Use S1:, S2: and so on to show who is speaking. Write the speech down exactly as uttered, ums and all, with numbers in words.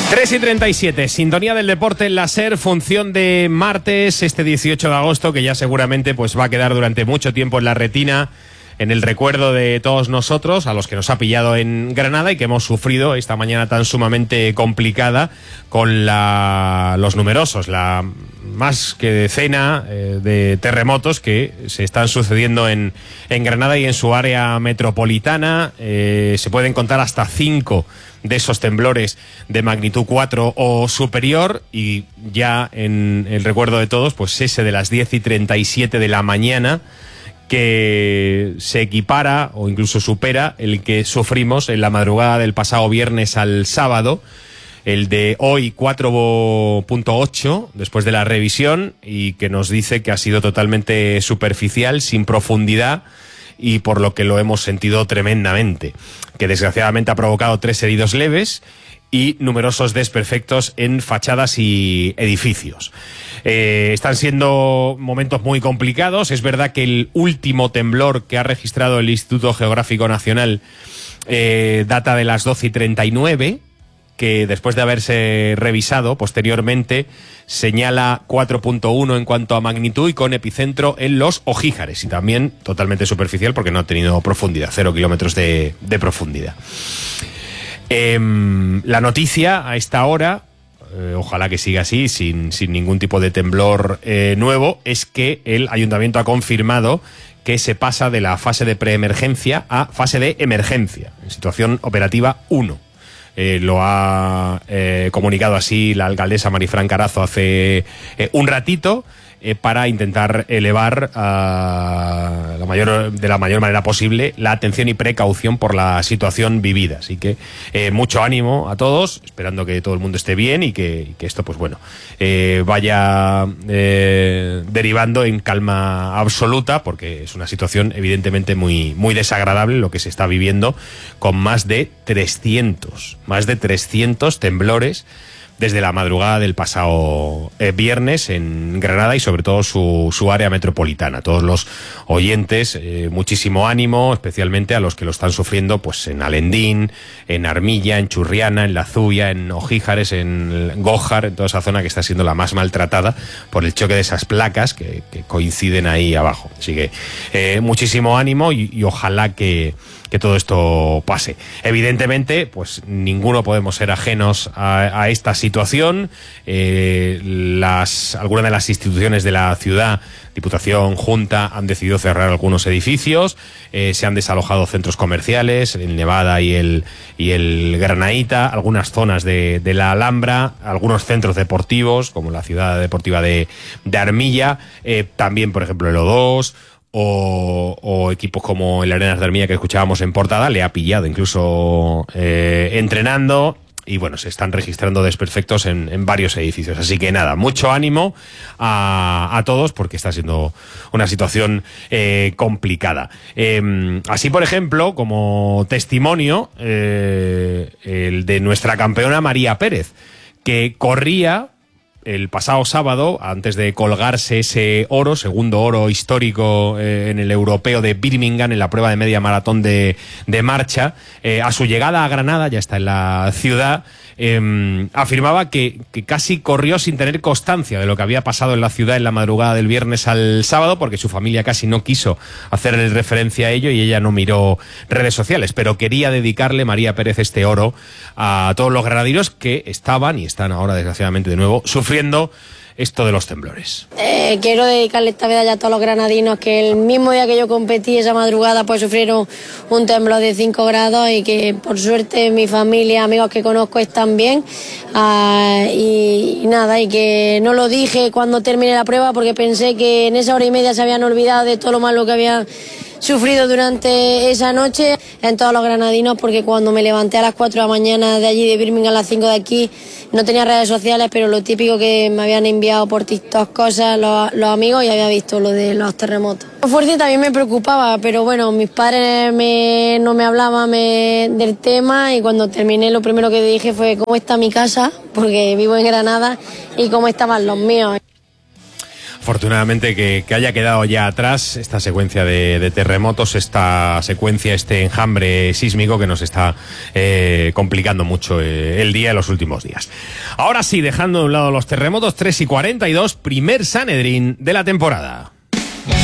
S1: tres y treinta y siete, sintonía del deporte en la SER, función de martes, este dieciocho de agosto, que ya seguramente pues va a quedar durante mucho tiempo en la retina, en el recuerdo de todos nosotros, a los que nos ha pillado en Granada y que hemos sufrido esta mañana tan sumamente complicada con la, los numerosos, la más que decena eh, de terremotos que se están sucediendo en, en Granada y en su área metropolitana. Eh, se pueden contar hasta cinco de esos temblores de magnitud cuatro o superior, y ya en el recuerdo de todos, pues ese de las diez y treinta y siete de la mañana, que se equipara o incluso supera el que sufrimos en la madrugada del pasado viernes al sábado, el de hoy cuatro punto ocho después de la revisión, y que nos dice que ha sido totalmente superficial, sin profundidad, y por lo que lo hemos sentido tremendamente, que desgraciadamente ha provocado tres heridos leves y numerosos desperfectos en fachadas y edificios. Eh, están siendo momentos muy complicados. Es verdad que el último temblor que ha registrado el Instituto Geográfico Nacional eh, data de las doce y treinta y nueve, que después de haberse revisado posteriormente señala cuatro punto uno en cuanto a magnitud y con epicentro en Los Ojíjares, y también totalmente superficial porque no ha tenido profundidad, cero kilómetros de, de profundidad. Eh, la noticia a esta hora, eh, ojalá que siga así, sin, sin ningún tipo de temblor eh, nuevo, es que el Ayuntamiento ha confirmado que se pasa de la fase de preemergencia a fase de emergencia, en situación operativa uno. Eh, lo ha eh, comunicado así la alcaldesa Marifran Carazo hace eh, un ratito, eh, para intentar elevar a la mayor, de la mayor manera posible la atención y precaución por la situación vivida. Así que eh, mucho ánimo a todos, esperando que todo el mundo esté bien y que, y que esto pues bueno eh, vaya eh, derivando en calma absoluta, porque es una situación evidentemente muy, muy desagradable lo que se está viviendo, con más de trescientos, más de trescientos temblores desde la madrugada del pasado eh, viernes en Granada y sobre todo su, su área metropolitana. Todos los oyentes, eh, muchísimo ánimo, especialmente a los que lo están sufriendo pues en Alendín, en Armilla, en Churriana, en La Zuya, en Ojíjares, en Gójar, en toda esa zona que está siendo la más maltratada por el choque de esas placas que, que coinciden ahí abajo. Así que eh, muchísimo ánimo y, y ojalá que que todo esto pase. Evidentemente, pues ninguno podemos ser ajenos a, a esta situación. Eh, las, algunas de las instituciones de la ciudad, Diputación, Junta, han decidido cerrar algunos edificios, eh, se han desalojado centros comerciales, el Nevada y el, y el Granaíta, algunas zonas de, de la Alhambra, algunos centros deportivos, como la ciudad deportiva de, de Armilla, eh, también, por ejemplo, el O dos, O, o equipos como el Arenas de Armilla que escuchábamos en portada, le ha pillado incluso eh, entrenando, y bueno, se están registrando desperfectos en, en varios edificios. Así que nada, mucho ánimo a, a todos, porque está siendo una situación eh, complicada. Eh, así, por ejemplo, como testimonio, eh, el de nuestra campeona María Pérez, que corría el pasado sábado, antes de colgarse ese oro, segundo oro histórico eh, en el europeo de Birmingham, en la prueba de media maratón de, de marcha, eh, a su llegada a Granada, ya está en la ciudad, eh, afirmaba que, que casi corrió sin tener constancia de lo que había pasado en la ciudad en la madrugada del viernes al sábado, porque su familia casi no quiso hacerle referencia a ello y ella no miró redes sociales, pero quería dedicarle, María Pérez, este oro a todos los granadinos que estaban y están ahora desgraciadamente de nuevo sufriendo esto de los temblores.
S2: Eh, quiero dedicarle esta medalla a todos los granadinos que el mismo día que yo competí, esa madrugada, pues sufrieron un temblor de cinco grados y que por suerte mi familia, amigos que conozco están bien. Uh, y, y nada, y que no lo dije cuando terminé la prueba porque pensé que en esa hora y media se habían olvidado de todo lo malo que habían sufrido durante esa noche en todos los granadinos, porque cuando me levanté a las cuatro de la mañana de allí de Birmingham, a las cinco de aquí, no tenía redes sociales, pero lo típico que me habían enviado por TikTok cosas los, los amigos, y había visto lo de los terremotos. Fuerte también me preocupaba, pero bueno, mis padres me, no me hablaban me, del tema, y cuando terminé lo primero que dije fue cómo está mi casa, porque vivo en Granada, y cómo estaban los míos.
S1: Afortunadamente que, que haya quedado ya atrás esta secuencia de, de terremotos, esta secuencia, este enjambre sísmico que nos está eh, complicando mucho eh, el día en los últimos días. Ahora sí, dejando de un lado los terremotos, tres y cuarenta y dos, primer Sanedrín de la temporada.